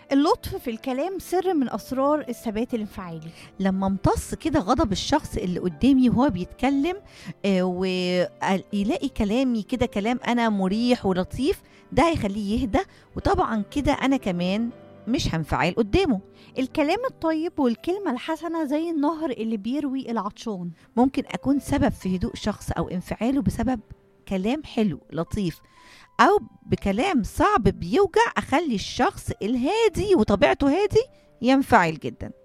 اللطف في الكلام سر من أسرار الثبات الانفعالي. لما امتص كده غضب الشخص اللي قدامي وهو بيتكلم، ويلاقي كلامي كده كلام أنا مريح ولطيف، ده هيخليه يهدى. وطبعا كده أنا كمان مش هنفعل قدامه. الكلام الطيب والكلمة الحسنة زي النهر اللي بيروي العطشان. ممكن أكون سبب في هدوء شخص أو انفعاله بسبب كلام حلو لطيف، أو بكلام صعب بيوجع أخلي الشخص الهادي وطبيعته هادي ينفعل جدا.